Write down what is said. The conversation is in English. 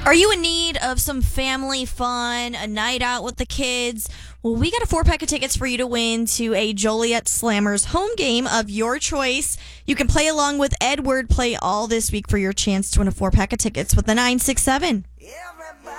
Are you in need of some family fun, a night out with the kids? Well, we got a 4-pack of tickets for you to win to a Joliet Slammers home game of your choice. You can play along with Edward Play all this week for your chance to win a 4-pack of tickets with the 967.